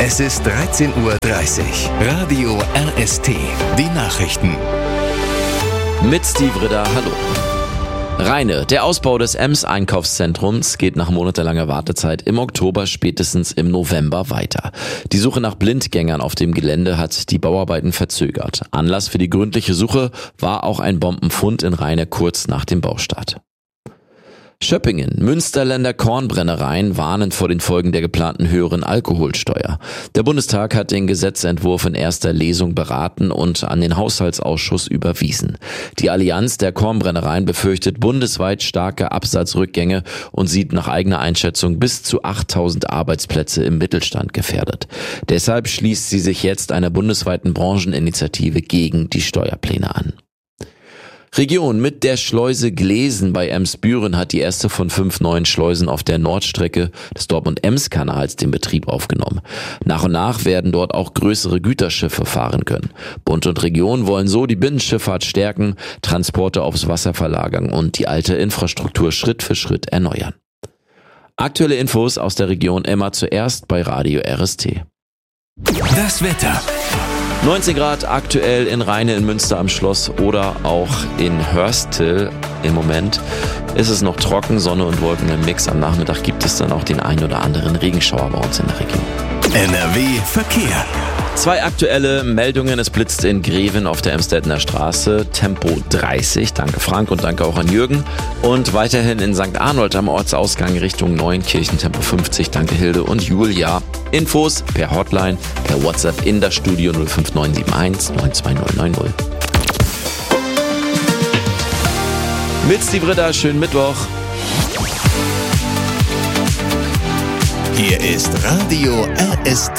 Es ist 13:30 Uhr. Radio RST. Die Nachrichten. Mit Steve Ritter, hallo. Rheine, der Ausbau des Ems-Einkaufszentrums geht nach monatelanger Wartezeit im Oktober, spätestens im November weiter. Die Suche nach Blindgängern auf dem Gelände hat die Bauarbeiten verzögert. Anlass für die gründliche Suche war auch ein Bombenfund in Rheine kurz nach dem Baustart. Schöppingen, Münsterländer Kornbrennereien warnen vor den Folgen der geplanten höheren Alkoholsteuer. Der Bundestag hat den Gesetzentwurf in erster Lesung beraten und an den Haushaltsausschuss überwiesen. Die Allianz der Kornbrennereien befürchtet bundesweit starke Absatzrückgänge und sieht nach eigener Einschätzung bis zu 8.000 Arbeitsplätze im Mittelstand gefährdet. Deshalb schließt sie sich jetzt einer bundesweiten Brancheninitiative gegen die Steuerpläne an. Region mit der Schleuse Glesen bei Emsbüren hat die erste von 5 neuen Schleusen auf der Nordstrecke des Dortmund-Ems-Kanals den Betrieb aufgenommen. Nach und nach werden dort auch größere Güterschiffe fahren können. Bund und Region wollen so die Binnenschifffahrt stärken, Transporte aufs Wasser verlagern und die alte Infrastruktur Schritt für Schritt erneuern. Aktuelle Infos aus der Region immer zuerst bei Radio RST. Das Wetter. 19 Grad aktuell in Rheine, in Münster am Schloss oder auch in Hörstel. Im Moment ist es noch trocken, Sonne und Wolken im Mix. Am Nachmittag gibt es dann auch den ein oder anderen Regenschauer bei uns in der Region. NRW Verkehr. 2 aktuelle Meldungen. Es blitzt in Greven auf der Emsdettner Straße. Tempo 30. Danke Frank und danke auch an Jürgen. Und weiterhin in St. Arnold am Ortsausgang Richtung Neuenkirchen. Tempo 50. Danke Hilde und Julia. Infos per Hotline, per WhatsApp in das Studio 05971 92090. Mit Steve Ritter, schönen Mittwoch. Hier ist Radio RST.